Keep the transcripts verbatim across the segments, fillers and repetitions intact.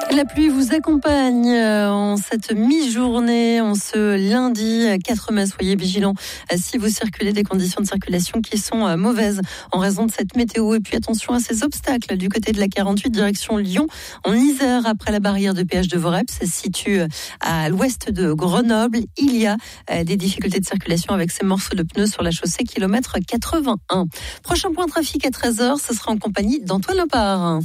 La pluie vous accompagne en cette mi-journée, en ce lundi quatre mai. Soyez vigilants si vous circulez, des conditions de circulation qui sont mauvaises en raison de cette météo. Et puis attention à ces obstacles du côté de la quarante-huit, direction Lyon, en Isère, après la barrière de péage de Vorep. Ça se situe à l'ouest de Grenoble. Il y a des difficultés de circulation avec ces morceaux de pneus sur la chaussée, kilomètre quatre-vingt-un. Prochain point trafic à treize heures, ce sera en compagnie d'Antoine Lepard.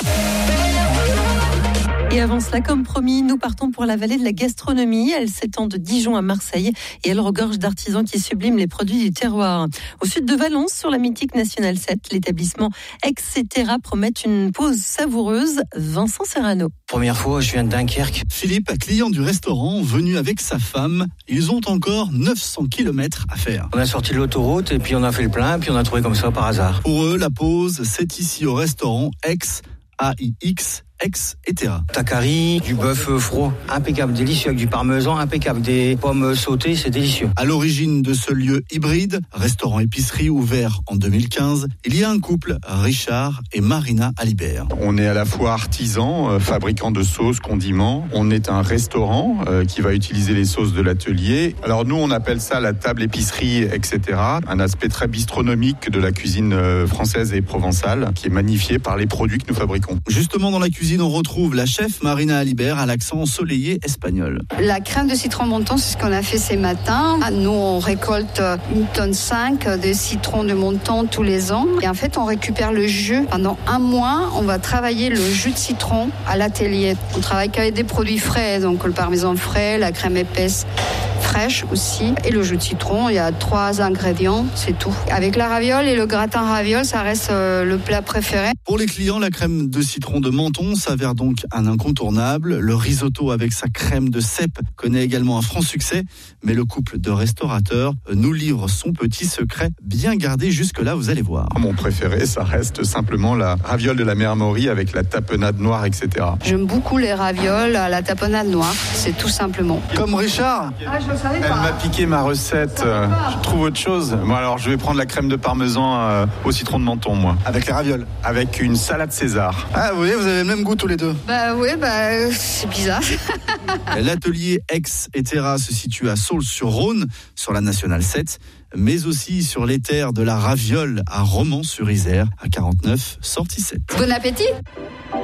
Et avant cela, comme promis, nous partons pour la vallée de la gastronomie. Elle s'étend de Dijon à Marseille et elle regorge d'artisans qui subliment les produits du terroir. Au sud de Valence, sur la mythique Nationale sept, l'établissement et cetera promet une pause savoureuse. Vincent Serrano. Première fois, je viens de Dunkerque. Philippe, client du restaurant, venu avec sa femme. Ils ont encore neuf cents kilomètres à faire. On a sorti de l'autoroute et puis on a fait le plein, puis on a trouvé comme ça par hasard. Pour eux, la pause, c'est ici au restaurant Aix, A I X, et cetera. Takari, du bœuf froid, impeccable, délicieux, avec du parmesan, impeccable, des pommes sautées, c'est délicieux. À l'origine de ce lieu hybride, restaurant-épicerie ouvert en deux mille quinze, il y a un couple, Richard et Marina Alibert. On est à la fois artisan, euh, fabricant de sauces, condiments. On est un restaurant euh, qui va utiliser les sauces de l'atelier. Alors nous, on appelle ça la table épicerie, et cetera. Un aspect très bistronomique de la cuisine euh, française et provençale, qui est magnifié par les produits que nous fabriquons. Justement, dans la cuisine, on retrouve la chef Marina Alibert à l'accent ensoleillé espagnol. La crème de citron monton, c'est ce qu'on a fait ces matins. Nous, on récolte une tonne cinq de citron de monton tous les ans. Et en fait, on récupère le jus. Pendant un mois, on va travailler le jus de citron à l'atelier. On travaille qu'avec des produits frais, donc le parmesan frais, la crème épaisse fraîche aussi, et le jus de citron. Il y a trois ingrédients, c'est tout. Avec la raviole et le gratin raviole, ça reste le plat préféré. Pour les clients, la crème de citron de Menton s'avère donc un incontournable. Le risotto avec sa crème de cèpe connaît également un franc succès, mais le couple de restaurateurs nous livre son petit secret, bien gardé jusque-là, vous allez voir. Mon préféré, ça reste simplement la raviole de la mère Maury avec la tapenade noire, et cetera. J'aime beaucoup les ravioles à la tapenade noire, c'est tout simplement. Comme Richard, ah, je savais pas. Elle m'a piqué ma recette. Euh, je trouve autre chose. Bon, alors, je vais prendre la crème de parmesan euh, au citron de Menton, moi. avec les ravioles. Avec une salade César. Ah, vous voyez, vous avez le même goût tous les deux. Bah oui, bah c'est bizarre. L'atelier Aix et cetera se situe à Saulx-sur-Rhône, sur la Nationale sept, mais aussi sur les terres de la raviole à Romans-sur-Isère, à quarante-neuf, sortie sept. Bon appétit.